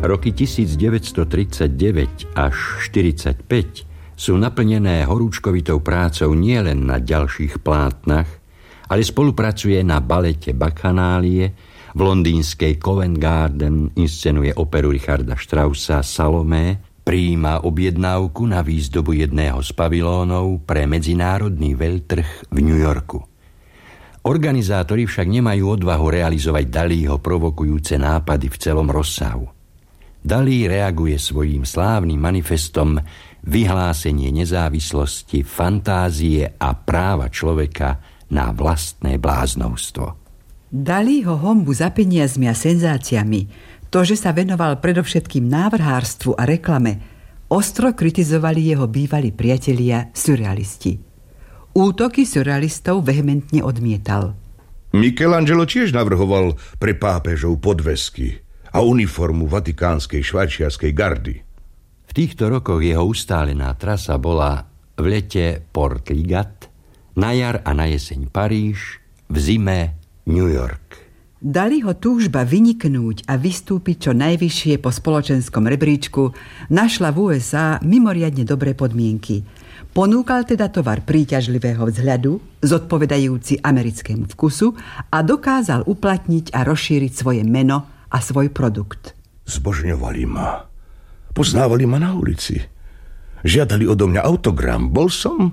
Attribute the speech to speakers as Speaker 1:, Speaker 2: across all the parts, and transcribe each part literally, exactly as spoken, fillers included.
Speaker 1: Roky devätnásťtridsaťdeväť až štyridsaťpäť sú naplnené horúčkovitou prácou nielen na ďalších plátnach, ale spolupracuje na balete Bacchanálie, v londýnskej Covent Garden inscenuje operu Richarda Straussa Salomé, prijíma objednávku na výzdobu jedného z pavilónov pre medzinárodný veľtrh v New Yorku. Organizátori však nemajú odvahu realizovať Dalího provokujúce nápady v celom rozsahu. Dalí reaguje svojím slávnym manifestom vyhlásenie nezávislosti, fantázie a práva človeka na vlastné bláznovstvo.
Speaker 2: Dalího honbu za peniazmi a senzáciami, to, že sa venoval predovšetkým návrhárstvu a reklame, ostro kritizovali jeho bývalí priatelia surrealisti. Útoky surrealistov vehementne odmietal.
Speaker 3: Michelangelo tiež navrhoval pre pápežov podvesky a uniformu vatikánskej švajčiarskej gardy.
Speaker 1: V týchto rokoch jeho ustálená trasa bola v lete Port Ligat, na jar a na jeseň Paríž, v zime New York.
Speaker 2: Dalího túžba vyniknúť a vystúpiť čo najvyššie po spoločenskom rebríčku našla v ú es á mimoriadne dobré podmienky. Ponúkal teda tovar príťažlivého vzhľadu, zodpovedajúci americkému vkusu a dokázal uplatniť a rozšíriť svoje meno a svoj produkt.
Speaker 3: Zbožňovali ma. Poznávali ma na ulici. Žiadali odo mňa autogram. Bol som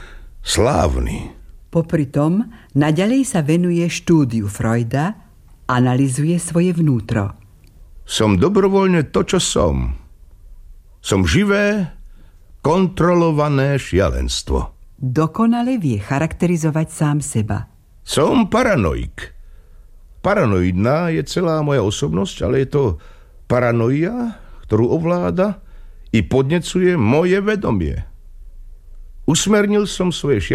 Speaker 3: slávny.
Speaker 2: Popri tom naďalej sa venuje štúdiu Freuda, analyzuje svoje vnútro.
Speaker 3: Som dobrovoľne to, čo som. Som živé, kontrolované šialenstvo.
Speaker 2: Dokonale vie charakterizovať sám seba.
Speaker 3: Som paranoik. Paranoidná je celá moja osobnosť, ale je to paranoia, ktorú ovláda i podnecuje moje vedomie. Usmernil som svoje šialenstvo